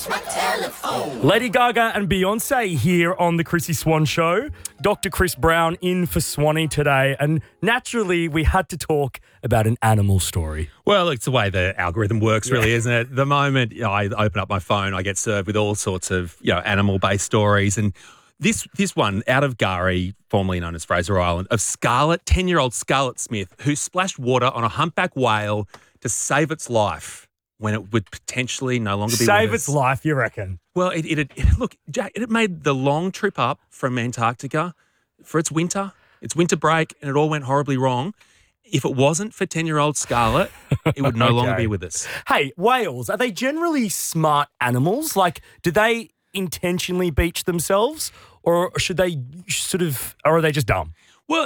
Lady Gaga and Beyonce here on the Chrissy Swan Show. Dr. Chris Brown in for Swanee today. And naturally, we had to talk about an animal story. Well, it's the way the algorithm works, really, isn't it? The moment I open up my phone, I get served with all sorts of, animal-based stories. And this one, out of Gari, formerly known as Fraser Island, of 10-year-old Scarlett Smith, who splashed water on a humpback whale to save its life when it would potentially no longer be Save with us. its life, you reckon? Well, look, Jack, it made the long trip up from Antarctica for its winter break, and it all went horribly wrong. If it wasn't for 10-year-old Scarlett, it would no longer be with us. Hey, whales, are they generally smart animals? Like, do they intentionally beach themselves, or should they or are they just dumb? Well,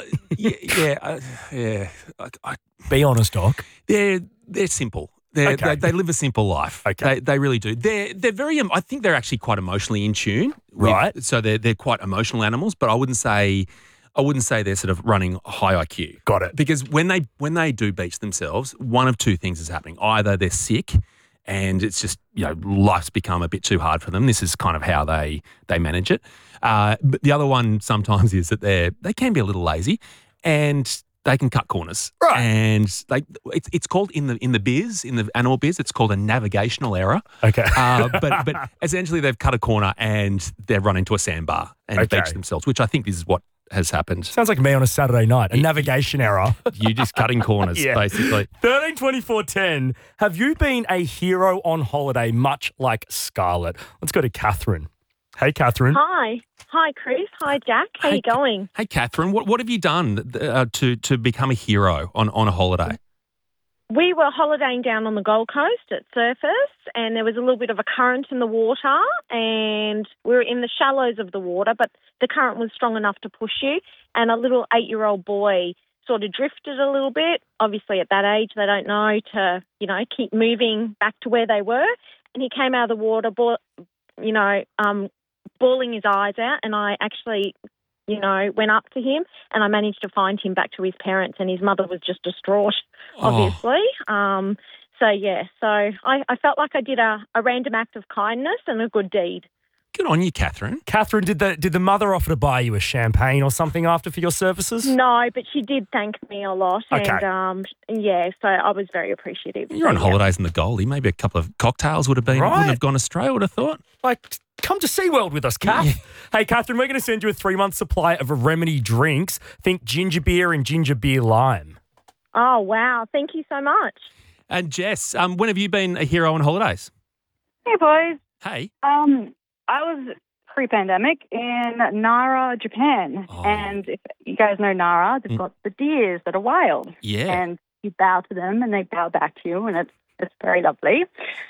yeah. Be honest, Doc. They're simple. They live a simple life. Okay. They really do. They're very. I think they're actually quite emotionally in tune. Right. So they're quite emotional animals, but I wouldn't say they're sort of running high IQ. Got it. Because when they do beach themselves, one of two things is happening. Either they're sick and it's just, life's become a bit too hard for them. This is kind of how they manage it. But the other one sometimes is that they can be a little lazy and they can cut corners. Right. And it's called in the animal biz, it's called a navigational error. Okay. But essentially they've cut a corner and they've run into a sandbar and beached themselves, which I think is what has happened. Sounds like me on a Saturday night, a navigation error. You just cutting corners, basically. 13 24 10. Have you been a hero on holiday, much like Scarlett? Let's go to Catherine. Hey, Catherine. Hi, Chris. Hi, Jack. How you going? Hey, Catherine. What have you done to become a hero on a holiday? We were holidaying down on the Gold Coast at Surfers, and there was a little bit of a current in the water, and we were in the shallows of the water, but the current was strong enough to push you, and a little 8-year-old boy sort of drifted a little bit. Obviously, at that age, they don't know to, keep moving back to where they were, and he came out of the water, bawling his eyes out, and I actually went up to him and I managed to find him back to his parents, and his mother was just distraught, obviously. So I felt like I did a random act of kindness and a good deed. Good on you, Catherine. Catherine, did the mother offer to buy you a champagne or something after for your services? No, but she did thank me a lot. Okay. And, so I was very appreciative. You're on holidays in the Goldie. Maybe a couple of cocktails wouldn't have gone astray, I would have thought. Like, come to SeaWorld with us, Kath. Yeah. Hey, Catherine, we're going to send you a 3-month supply of Remedy drinks. Think ginger beer and ginger beer lime. Oh, wow. Thank you so much. And Jess, when have you been a hero on holidays? Hey, boys. Hey. I was pre-pandemic in Nara, Japan. Oh. And if you guys know Nara, they've got the deers that are wild. Yeah. And you bow to them and they bow back to you, and it's very lovely.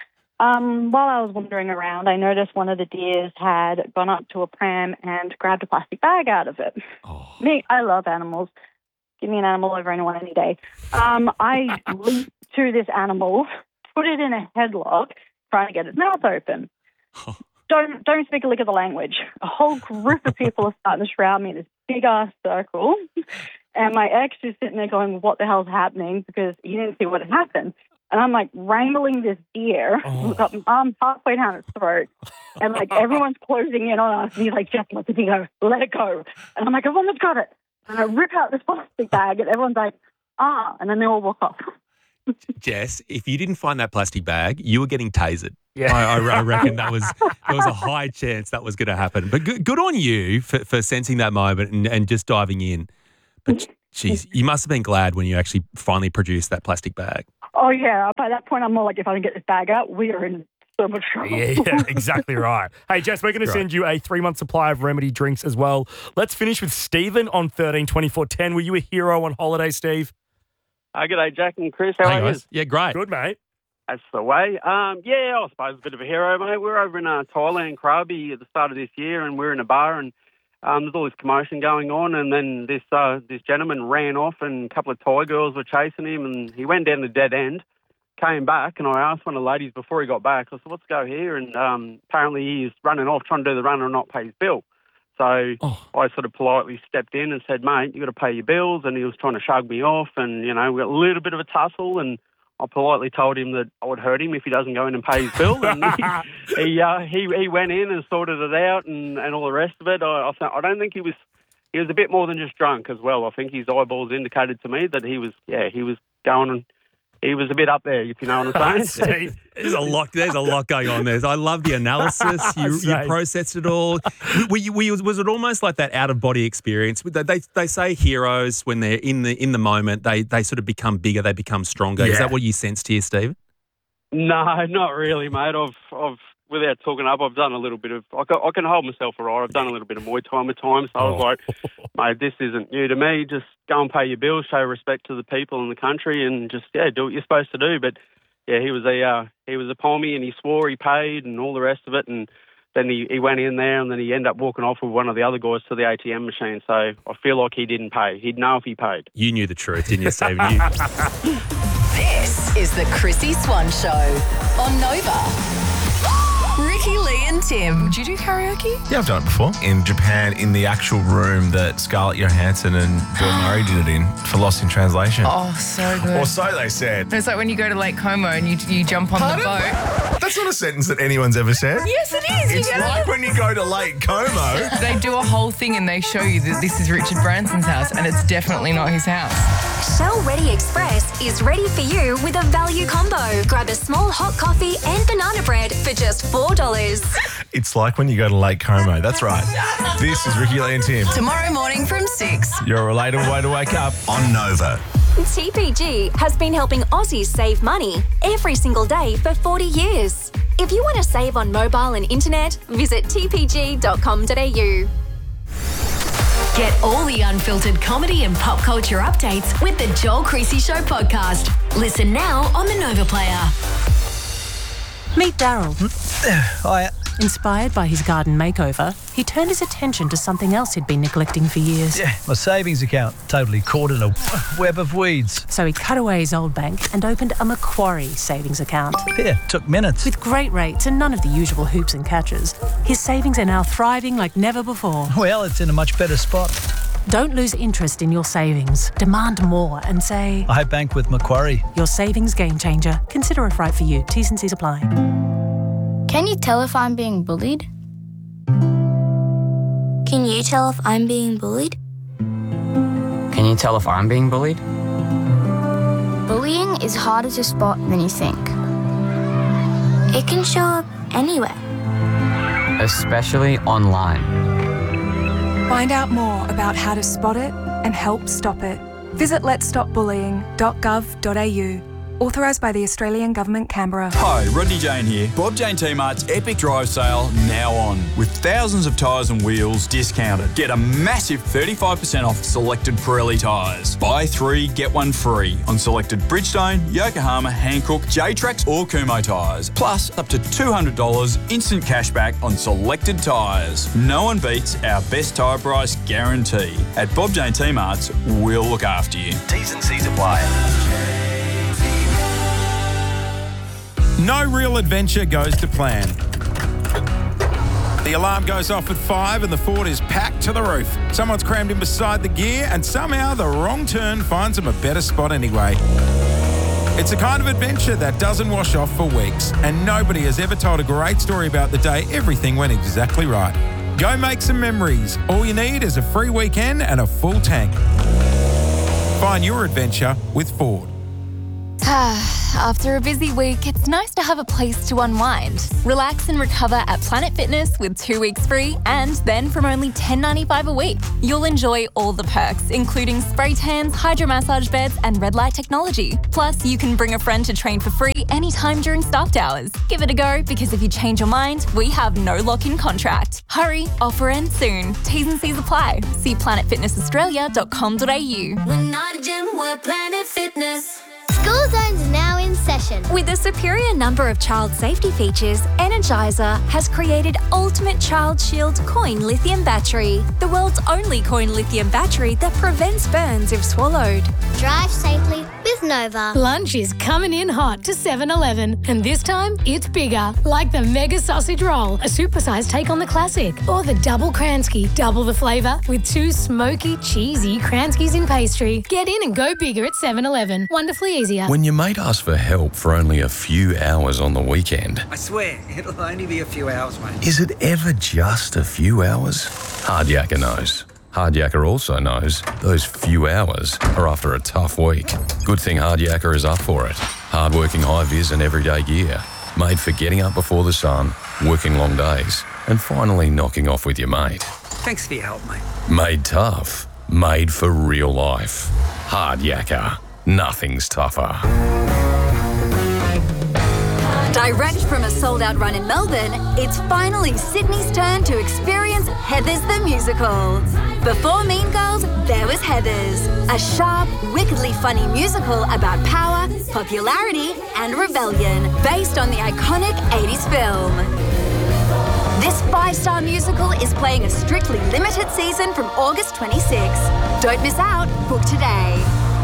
While I was wandering around, I noticed one of the deers had gone up to a pram and grabbed a plastic bag out of it. Oh. Me, I love animals. Give me an animal over anyone any day. I leaped to this animal, put it in a headlock, trying to get its mouth open. Oh. Don't speak a lick of the language. A whole group of people are starting to shroud me in this big-ass circle. And my ex is sitting there going, what the hell's happening? Because he didn't see what had happened. And I'm like wrangling this deer. I've got my arm halfway down its throat. And like everyone's closing in on us. And he's like, Jess, let it go. Let it go. And I'm like, I've almost got it. And I rip out this plastic bag and everyone's like, and then they all walk off. Jess, if you didn't find that plastic bag, you were getting tasered. Yeah. I reckon there was a high chance that was going to happen. But good on you for sensing that moment and just diving in. But, geez, you must have been glad when you actually finally produced that plastic bag. Oh, yeah. By that point, I'm more like, if I can get this bag out, we are in so much trouble. Yeah, exactly right. Hey, Jess, we're going to send you a 3-month supply of Remedy drinks as well. Let's finish with Stephen on 13 24 10. Were you a hero on holiday, Steve? G'day, Jack and Chris. How are you? Guys. Yeah, great. Good, mate. That's the way. I suppose a bit of a hero, mate. We're over in Thailand, Krabi, at the start of this year, and we're in a bar, and there's all this commotion going on, and then this gentleman ran off, and a couple of Thai girls were chasing him, and he went down the dead end, came back, and I asked one of the ladies before he got back, I said, "Let's go here," and apparently he's running off, trying to do the run and not pay his bill. So I sort of politely stepped in and said, "Mate, you got to pay your bills," and he was trying to shug me off, and, we got a little bit of a tussle, and I politely told him that I would hurt him if he doesn't go in and pay his bill, and he went in and sorted it out and all the rest of it. I don't think he was a bit more than just drunk as well. I think his eyeballs indicated to me that he was going and he was a bit up there, if you know what I'm saying. There's a lot going on there. I love the analysis. You processed it all. Was it almost like that out of body experience? They say heroes when they're in the moment, they sort of become bigger, they become stronger. Yeah. Is that what you sensed here, Stephen? No, not really, mate. I've without talking up, I've done a little bit of. I can hold myself all right. I've done a little bit of Muay Thai at times. So I was like, mate, this isn't new to me. Just go and pay your bills, show respect to the people in the country, and just do what you're supposed to do. But yeah, he was a pommy, and he swore he paid and all the rest of it, and then he went in there, and then he ended up walking off with one of the other guys to the ATM machine. So I feel like he didn't pay. He'd know if he paid. You knew the truth, didn't you, Stephen? This is the Chrissy Swan Show on Nova. Ricky, Lee and Tim. Do you do karaoke? Yeah, I've done it before. In Japan, in the actual room that Scarlett Johansson and Bill Murray did it in for Lost in Translation. Oh, so good. Or so they said. It's like when you go to Lake Como and you jump on the boat. That's not a sentence that anyone's ever said. Yes, it is. It's like when you go to Lake Como. They do a whole thing and they show you that this is Richard Branson's house and it's definitely not his house. Shell Ready Express is ready for you with a value combo. Grab a small hot coffee and banana bread for just $4. It's like when you go to Lake Como. That's right. This is Ricky, Lee and Tim. Tomorrow morning from 6. Your relatable way to wake up on Nova. TPG has been helping Aussies save money every single day for 40 years. If you want to save on mobile and internet, visit tpg.com.au. Get all the unfiltered comedy and pop culture updates with the Joel Creasy Show podcast. Listen now on the Nova Player. Meet Daryl. Hiya. Inspired by his garden makeover, he turned his attention to something else he'd been neglecting for years. Yeah, my savings account, totally caught in a web of weeds. So he cut away his old bank and opened a Macquarie savings account. Yeah, took minutes. With great rates and none of the usual hoops and catches, his savings are now thriving like never before. Well, it's in a much better spot. Don't lose interest in your savings. Demand more and say, I bank with Macquarie. Your savings game changer. Consider if right for you. T's and C's apply. Can you tell if I'm being bullied? Can you tell if I'm being bullied? Can you tell if I'm being bullied? Bullying is harder to spot than you think. It can show up anywhere. Especially online. Find out more about how to spot it and help stop it. Visit letsstopbullying.gov.au. Authorised by the Australian Government, Canberra. Hi, Rodney Jane here. Bob Jane T-Mart's Epic Drive Sale now on. With thousands of tyres and wheels discounted. Get a massive 35% off selected Pirelli tyres. Buy 3, get 1 free on selected Bridgestone, Yokohama, Hankook, J-Trax or Kumho tyres. Plus up to $200 instant cashback on selected tyres. No one beats our best tyre price guarantee. At Bob Jane T-Mart's, we'll look after you. T's and C's apply. No real adventure goes to plan. The alarm goes off at 5 and the Ford is packed to the roof. Someone's crammed in beside the gear and somehow the wrong turn finds them a better spot anyway. It's a kind of adventure that doesn't wash off for weeks, and nobody has ever told a great story about the day everything went exactly right. Go make some memories. All you need is a free weekend and a full tank. Find your adventure with Ford. After a busy week, it's nice to have a place to unwind. Relax and recover at Planet Fitness with 2 weeks free, and then from only $10.95 a week. You'll enjoy all the perks, including spray tans, hydromassage beds, and red light technology. Plus, you can bring a friend to train for free anytime during staffed hours. Give it a go, because if you change your mind, we have no lock-in contract. Hurry, offer ends soon. T's and C's apply. See planetfitnessaustralia.com.au. We're not a gym, we're Planet Fitness. School Zone's now in session. With a superior number of child safety features, Energizer has created Ultimate Child Shield Coin Lithium Battery, the world's only coin lithium battery that prevents burns if swallowed. Drive safely with with Nova. Lunch is coming in hot to 7-Eleven, and this time it's bigger. Like the Mega Sausage Roll, a supersized take on the classic, or the Double Kransky, double the flavour with 2 smoky, cheesy Kranskys in pastry. Get in and go bigger at 7-Eleven. Wonderfully easier. When your mate asks for help for only a few hours on the weekend, I swear, it'll only be a few hours, mate. is it ever just a few hours? Hard Yakka knows. Hard Yakka also knows those few hours are after a tough week. Good thing Hard Yakka is up for it. Hard-working high-vis and everyday gear. Made for getting up before the sun, working long days, and finally knocking off with your mate. Thanks for your help, mate. Made tough. Made for real life. Hard Yakka. Nothing's tougher. Direct from a sold-out run in Melbourne, it's finally Sydney's turn to experience Heathers the Musical. Before Mean Girls, there was Heathers, a sharp, wickedly funny musical about power, popularity and rebellion, based on the iconic 80s film. This 5-star musical is playing a strictly limited season from August 26. Don't miss out. Book today.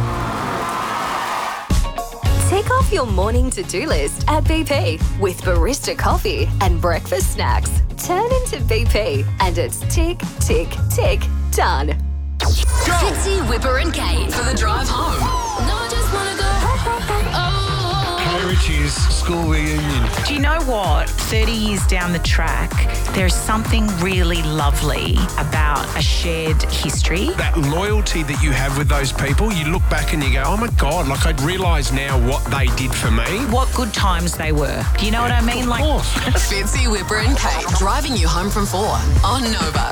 Tick off your morning to-do list at BP with barista coffee and breakfast snacks. Turn into BP and it's tick, tick, tick, done. Fitzy, Whipper and Kate for the drive home. No, I just want to go. Hey Richie's school reunion. Do you know what? 30 years down the track, there's something really lovely about a shared history. That loyalty that you have with those people, you look back and you go, oh my God, like I'd realise now what they did for me. What good times they were. Do you know what I mean? Of course. Fitzy, Whipper and Kate driving you home from 4 on Nova.